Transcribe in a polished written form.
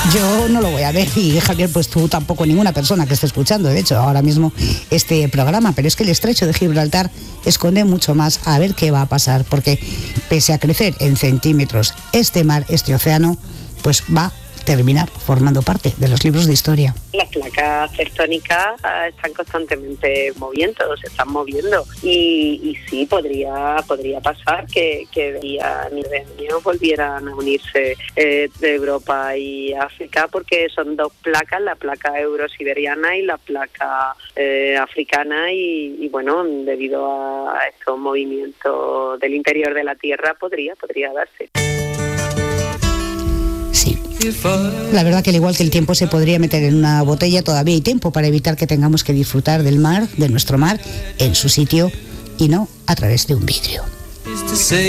Yo no lo voy a ver y Javier, pues tú tampoco, ninguna persona que esté escuchando, de hecho, ahora mismo este programa, pero es que el estrecho de Gibraltar esconde mucho más. A ver qué va a pasar, porque pese a crecer en centímetros, este mar, este océano, pues va a terminar formando parte de los libros de historia. Las placas tectónicas están constantemente se están moviendo y sí, podría pasar que a nivel años volvieran a unirse de Europa y África, porque son dos placas, la placa eurosiberiana y la placa africana y bueno, debido a estos movimientos del interior de la Tierra podría darse. Sí. La verdad que al igual que el tiempo se podría meter en una botella, todavía hay tiempo para evitar que tengamos que disfrutar del mar, de nuestro mar, en su sitio y no a través de un vidrio.